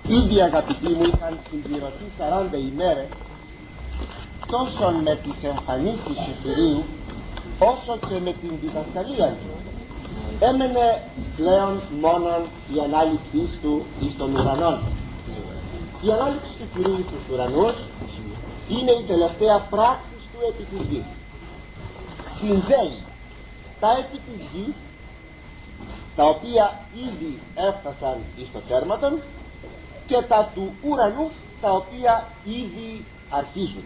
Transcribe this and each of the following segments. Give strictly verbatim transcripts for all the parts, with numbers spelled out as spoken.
Ήδη, αγαπητοί μου, είχαν συμπληρωθεί σαράντα ημέρες τόσο με τις εμφανίσεις του Κυρίου όσο και με την διδασκαλία του. Έμενε πλέον μόνον η ανάληψή του εις των ουρανών. Η ανάληψη του Κυρίου στους ουρανούς είναι η τελευταία πράξη του επί της γης. Συνδέει τα επί της γης, τα οποία ήδη έφτασαν εις το τέρματον, και τα του ουρανού, τα οποία ήδη αρχίζουν.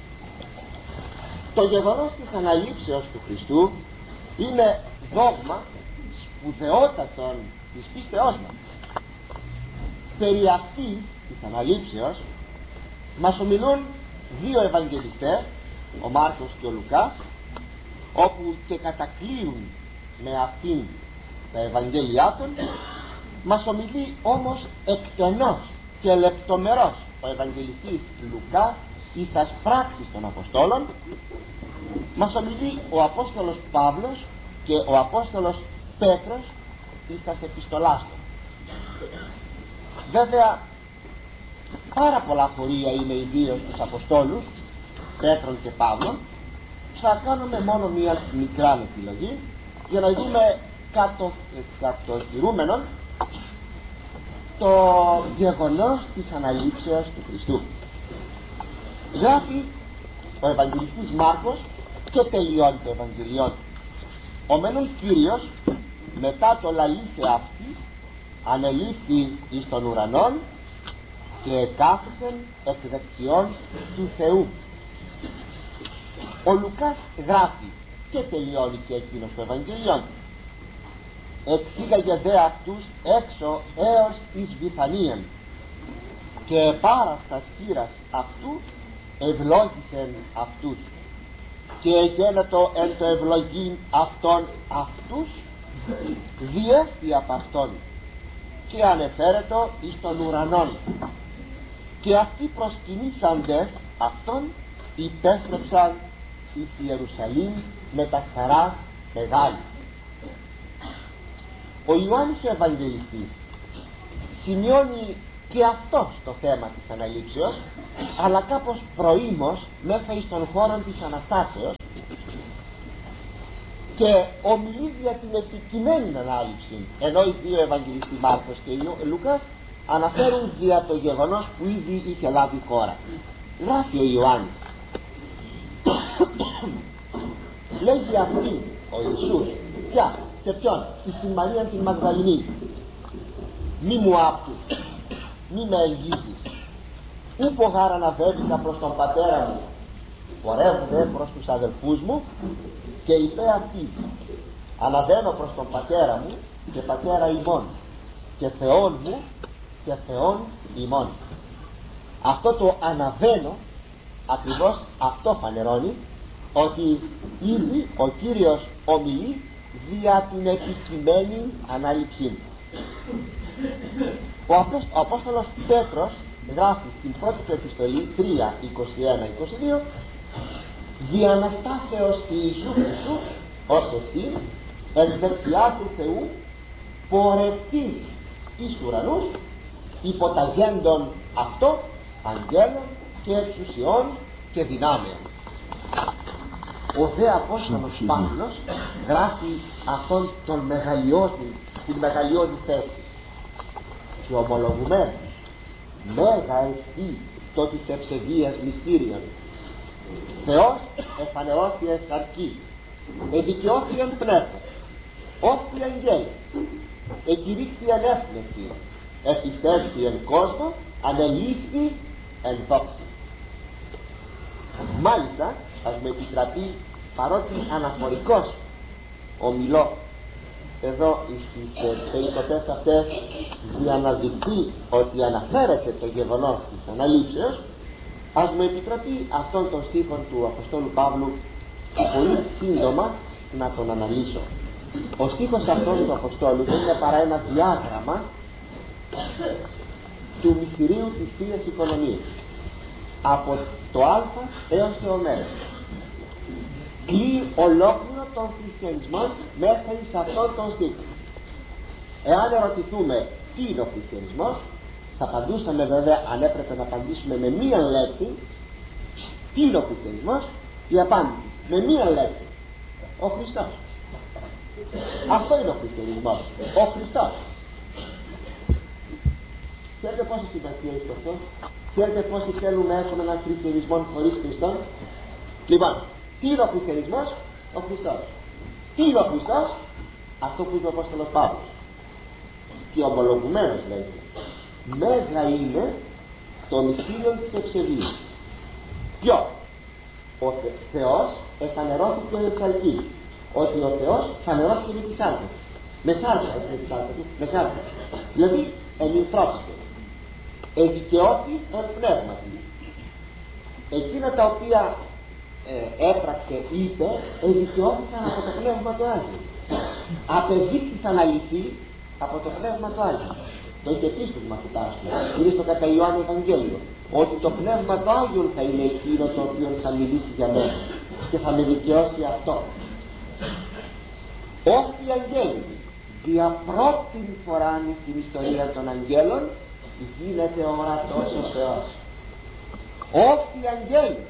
Το γεγονός της αναλήψεως του Χριστού είναι δόγμα σπουδαιότατον της πίστεώς μας. Περί αυτής της αναλήψεως μας ομιλούν δύο Ευαγγελιστές, ο Μάρκος και ο Λουκάς, όπου και κατακλείουν με αυτήν τα Ευαγγέλια των. Μας ομιλεί όμως εκτενώς και λεπτομερώς ο Ευαγγελιστής Λουκάς εις τας πράξεις των Αποστόλων. Μας ομιλεί ο Απόστολος Παύλος και ο Απόστολος Πέτρος εις τας επιστολάς του. Βέβαια πάρα πολλά χωρία είναι ιδίως τους Αποστόλους Πέτρων και Παύλων. Θα κάνουμε μόνο μία μικρά επιλογή για να δούμε κατο, κατοχυρούμενον το γεγονός της αναλήψεως του Χριστού. Γράφει ο Ευαγγελιστής Μάρκος και τελειώνει το Ευαγγελιόν. Ο μένων Κύριος μετά το λαλήσε αυτής ανελήφθη εις των ουρανών και εκάθισεν εκ δεξιών του Θεού. Ο Λουκάς γράφει και τελειώνει και εκείνος το Ευαγγελιόν. Εξήγαγε δε αυτούς έξω έως εις Βιθανίαν και πάρας χείρας αυτού ευλόγησεν αυτούς και γένετο εν το ευλογήν αυτών αυτούς διέστη απ' αυτόν και ανεφέρετο εις των ουρανών, και αυτοί προσκυνήσαντες αυτόν υπέστρεψαν εις Ιερουσαλήμ με τα χαράς μεγάλη. Ο Ιωάννης ο Ευαγγελιστής σημειώνει και αυτός το θέμα της αναλήψεως, αλλά κάπως προήμως μέσα εις τον χώρο της Αναστάσεως, και ομιλεί για την επικειμένη ανάληψη, ενώ οι δύο Ευαγγελιστοί Μάρκος και Λούκας αναφέρουν για το γεγονός που ήδη είχε λάβει χώρα. Γράφει ο Ιωάννης, λέγει αυτή ο Ιησούς, ποια, σε ποιον, στην Μαρία την Μαγδαληνή, μη μου άπτους, μη με ελγίσεις, ούπο γάρα αναβέβηκα προς τον πατέρα μου, πορεύονται προς τους αδελφούς μου, και είπε αυτή, αναβαίνω προς τον πατέρα μου και πατέρα ημών, και Θεόν μου και Θεόν ημών. Αυτό το αναβαίνω, ακριβώς αυτό φανερώνει ότι ήδη ο Κύριος ομιλεί δια την επικειμένη ανάληψή. Ο, ο Απόστολος Πέτρος γράφει στην πρώτη του επιστολή τρία είκοσι ένα είκοσι δύο, δι' Αναστάσεως Ιησού Χριστού ως εστί εν δεξιά του Θεού πορευτής εις ουρανούς υποταγέντων αυτό αγγέλων και εξουσιών και δυνάμεων. Ο δε Απόστολος Παύλος γράφει αυτόν τον μεγαλειώδη, την μεγαλειώδη θέση, και ομολογουμένος μέγα εστί το της ευσεβίας μυστήριον. Θεός εφανερώθη εν σαρκή, εδικαιώθη εν πνεύμα, όφθη εν γέλη, εκηρύχθη εν έθνεση, επιστεύθη εν κόσμο, ανελήφθη εν δόξη. Μάλιστα, ας με επιτραπεί, παρότι αναφορικός ομιλώ εδώ στις περικοπές αυτές, για να δειχθεί ότι αναφέρεται το γεγονός της αναλήψεως, ας μου επιτραπεί αυτόν τον στίχο του Αποστόλου Παύλου πολύ σύντομα να τον αναλύσω. Ο στίχος αυτός του Αποστόλου δεν είναι παρά ένα διάγραμμα του μυστηρίου της Θείας Οικονομίας, από το Α έως το Ω. Κλεί ολόκληρο τον χριστιανισμό μέσα σε αυτόν τον στίχο. Εάν ερωτηθούμε τι είναι ο χριστιανισμός, Θα απαντούσαμε βέβαια, αν έπρεπε να απαντήσουμε με μία λέξη, τι είναι ο χριστιανισμός? Η απάντηση με μία λέξη: ο Χριστός. Αυτό είναι ο χριστιανισμός, ο Χριστός. Ξέρετε πόση σημασία έχει αυτό? Ξέρετε πόσοι θέλουν να έχουν έναν χριστιανισμό χωρίς Χριστό? Λοιπόν, τι είναι ο χριστιανισμός? Ο Χριστός. Τι είναι ο Χριστός? Αυτό που είπε ο Απόστολος Παύλος, και ομολογουμένως λέει: μέγα είναι το μυστήριο της ευσεβίας. Ποιο? Ο Θε, Θεός εφανερώθηκε με σαρκή. Ότι ο Θεός φανερώθηκε με τη σάρκα. Με σάρκα, με τη σάρκα, με σάρκα. Δηλαδή ενυθρώθηκε. Εδικαιώτη εν πνεύματι. Εκείνα τα οποία ε, έπραξε, είπε, εδικαιώθησαν από το Πνεύμα του Άγιου. Απεδείχθησαν αληθή από το Πνεύμα του Άγιου. Το είχε πει στους μαθητάς του, είναι στο κατά Ιωάννη Ευαγγέλιο, ότι το Πνεύμα του Άγιου θα είναι εκείνο το οποίο θα μιλήσει για μένα και θα με δικαιώσει αυτό. Όσοι οι αγγέλοι δια πρώτη φορά στην ιστορία των αγγέλων γίνεται ορατός ο Θεός. Όσοι οι αγγέλοι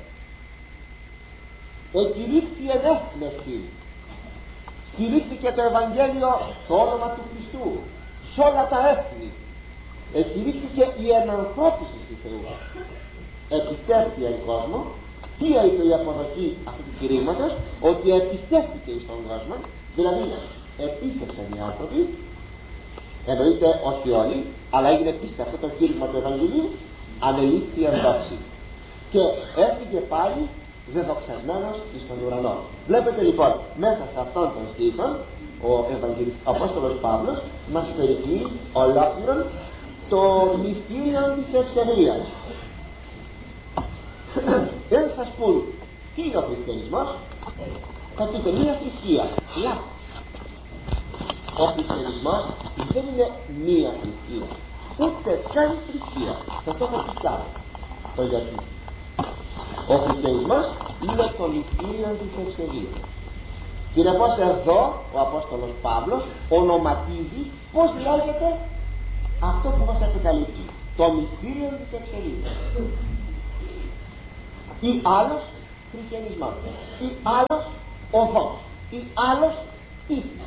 εκηρύχθη εν έθνεση, κηρύχθηκε το Ευαγγέλιο στο όνομα του Χριστού σε όλα τα έθνη, εκηρύχθηκε η ενανθρώπιση του Θεού. Επιστέφθηκε εν κόσμο. Ποια είναι η αποδοχή αυτού του κηρύγματος? Ότι επιστέφθηκε στον κόσμο, δηλαδή επίστεψαν οι άνθρωποι, εννοείται όχι όλοι, αλλά έγινε πίστη αυτό το κήρυγμα του Ευαγγελίου, ανελήφθη εν δόξη και έφυγε πάλι δεδοξασμένος στον ουρανό. Βλέπετε λοιπόν, μέσα σε αυτόν τον στίχο ο Ευαγγελιστής Απόστολος Παύλος μας περικλεί ολόκληρον το μυστήριο της ευσεβίας. Δεν σας πούν τι είναι ο χριστιανισμός, θα πείτε μία θρησκεία. Λάθος. Ο χριστιανισμός δεν είναι μία θρησκεία, ούτε καν θρησκεία. Θα το έχω πει καλά το γιατί. Ο χριστιανισμός είναι το μυστήριο της ευσεβίας. Συνεπώς εδώ ο Απόστολος Παύλος ονοματίζει πώς λέγεται αυτό που μας επικαλύπτει, το μυστήριο της ευσεβίας. Ή άλλος χριστιανισμός, ή άλλος οδός, ή άλλος πίστη,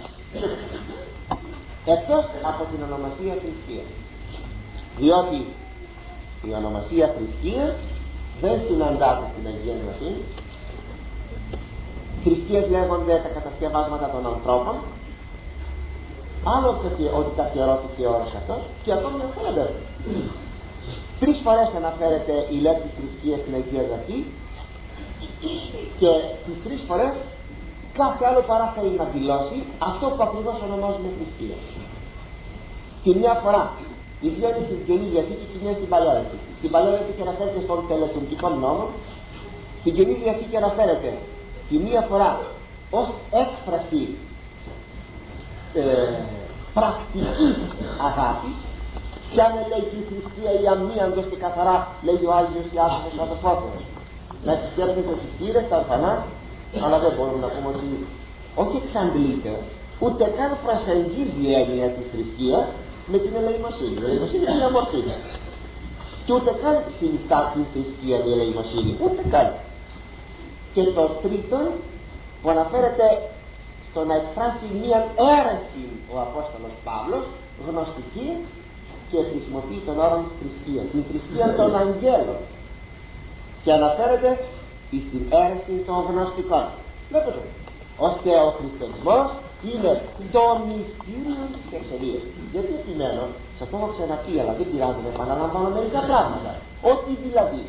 εκτός από την ονομασία θρησκεία. Διότι η ονομασία θρησκεία δεν συναντάται στην Αγία Γραφή. Θρησκείες λέγονται τα κατασκευάσματα των ανθρώπων, άλλο ότι καθιερώθηκε ο όρος αυτός, και ακόμη αναφέρεται. Τρεις φορές αναφέρεται η λέξη θρησκεία στην Αγία Γραφή, και τις τρεις φορές κάθε άλλο παρά θέλει να δηλώσει αυτό που ακριβώς ονομάζουμε θρησκεία. Και μια φορά η μία είναι στην Καινή Διαθήκη και μια στην Παλιά Διαθήκη. Στην Παλιά Διαθήκη αναφέρεται στον τελετουργικό νόμο, στην Καινή Διαθήκη αναφέρεται τη μία φορά ως έκφραση ε, πρακτικής αγάπης. Κι αν λέει η θρησκεία η αμίαντος και καθαρά, λέει ο Άγιος Ιάκωβος ο Αδελφότερος, να εξέρχεται τις χείρες, τα ορφανά, αλλά δεν μπορούμε να πούμε ότι όχι εξαντλείται, ούτε καν προσεγγίζει η έννοια της θρησκείας με την ελεημοσύνη. Η ελεημοσύνη είναι μια μορφή, και ούτε καν συνιστά την θρησκεία η ελεημοσύνη, ούτε καν. Και το τρίτο που αναφέρεται στο να εκφράσει μια αίρεση ο Απόστολος Παύλος, γνωστική, και χρησιμοποιεί τον όρο θρησκεία, την θρησκεία των αγγέλων, και αναφέρεται στην αίρεση των γνωστικών. Βλέπετε, ώστε ο χριστιανισμός είναι το μυστήριο της ευσεβίας. Γιατί επιμένω, σας το έχω ξαναπεί, αλλά δεν πειράζει να επαναλαμβάνω μερικά πράγματα. Ότι δηλαδή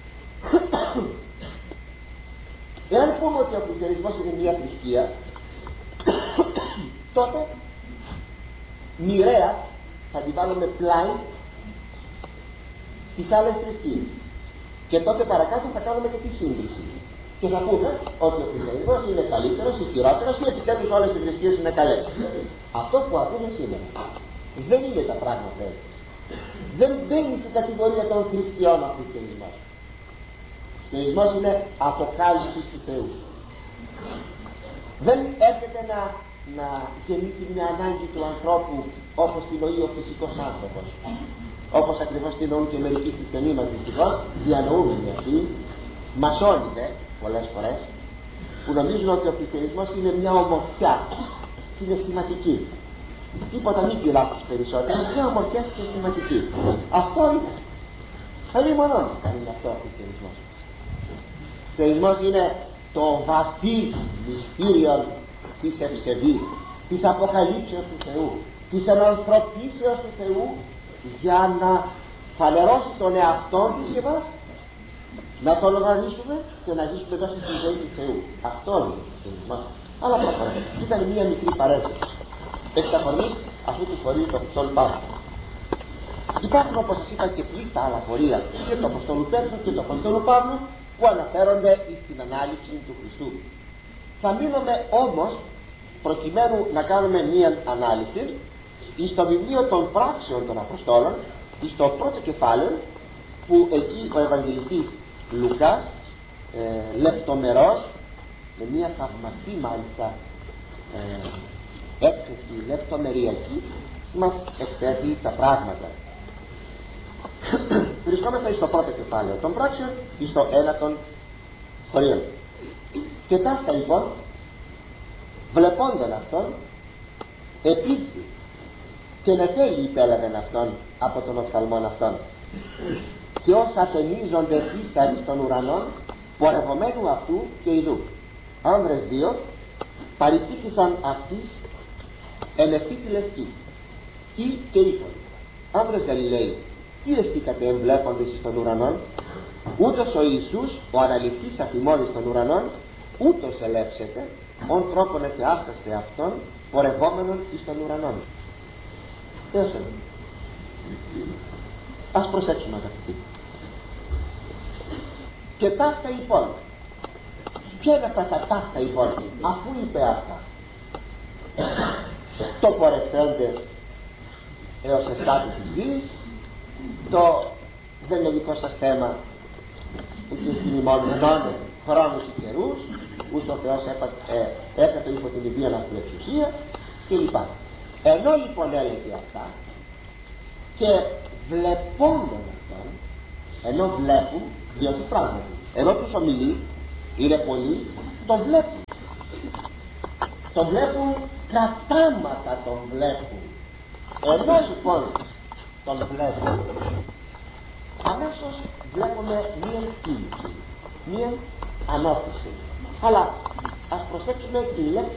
εάν πούμε ότι ο χριστιανισμός είναι μια θρησκεία, τότε μοιραία θα την βάλουμε πλάι στις άλλες θρησκείες, και τότε παρακάτω θα κάνουμε και τη σύγκριση και θα πούμε ότι ο χριστιανισμός είναι καλύτερος ή χειρότερος, ή επιτέλους όλες οι θρησκείες είναι καλές. Αυτό που ακούμε σήμερα δεν είναι τα πράγματα έτσι. Δεν μπαίνει στην κατηγορία των θρησκειών ο χριστιανισμός. Ο χριστιανισμός είναι αποκάλυψη του Θεού. Δεν έρχεται να να γεννήσει μια ανάγκη του ανθρώπου όπως την νοεί ο φυσικός άνθρωπος, όπως ακριβώς την νοούν και μερικοί χριστιανοί μας δυστυχώς, διανοούμενοι αυτοί, μασόνιδε πολλές φορές, που νομίζουν ότι ο χριστιανισμός είναι μια ομορφιά συναισθηματική, τίποτα μη πειράξεις περισσότερο, μια ομορφιά συναισθηματική. Αυτό είναι, θέλει μόνο να είναι αυτό ο χριστιανισμός. Ο χριστιανισμός είναι το βαθύ μυστήριο της ευσεβής, της αποκαλύψεως του Θεού, της ενανθρωπίσεως του Θεού, για να φανερώσει τον εαυτό του σε εμάς, να το λογαριάσουμε και να ζήσουμε μέσα στη ζωή του Θεού. Αυτό είναι το χριστιανισμό. Αλλά προχωράμε. Ήταν μια μικρή παρένθεση εξ αφορμής αυτού του φορείου του Αποστόλου Παύλου. Υπάρχουν, όπως σας είπα, και πλήθα άλλα φορεία και του Αποστόλου Πέτρου και του Αποστόλου Παύλου που αναφέρονται στην ανάληψη του Χριστού. Θα μείνουμε όμως, προκειμένου να κάνουμε μία ανάλυση, στο βιβλίο των πράξεων των Αποστόλων, στο πρώτο κεφάλαιο, που εκεί ο Ευαγγελιστής Λουκάς ε, λεπτομερώς, με μία θαυμαστή μάλιστα ε, έκθεση λεπτομεριακή, μας εκθέτει τα πράγματα. Βρισκόμαστε στο πρώτο κεφάλαιο των πράξεων, στο ένα των χωρίων. Και ταύτα λοιπόν, βλεπόντων αυτόν, επήρθη και νεφέλη υπέλαβεν αυτόν από τον οφθαλμόν αυτόν, και όσα αθενίζονται ίσαρι των ουρανών, πορευομένου αυτού και ειδού. Άνδρες δύο παριστήθησαν αυτής εν ευθύ τη λευκή, ή και είπαν: άνδρες Γαλιλαίοι, τι εστίκατε εμβλέποντες εις των ουρανών? Ούτως ο Ιησούς, ο αναληφθής αφημών εις των ουρανών, ούτως ελέψετε, ον τρόπον εθεάσαστε αυτόν, πορευόμενον εις των ουρανών. Έως εδώ. Ας προσέξουμε, αγαπητοί. Και ταύτα λοιπόν, ποια είναι αυτά τα ταύτα λοιπόν, αφού είπε αυτά? Το πορευθέντες έως εστάτου της γης, το δεν είναι δικό σας θέμα, ούτε στην ημών χρόνους και καιρούς, ούτε ο Θεός έκατο υπό την ιδία αυτού εξουσία κλπ. Ενώ λοιπόν έλεγε αυτά και βλεπόντων αυτόν, ενώ βλέπουν, διότι πράγματι ενώ τους ομιλεί, είναι πολλοί, το βλέπουν, το βλέπουν κατάματα, τον βλέπουν. Ενώ λοιπόν τον βλέπουν, αμέσως βλέπουμε μία κίνηση, μία ανώθηση. Αλλά ας προσέξουμε τη λέξη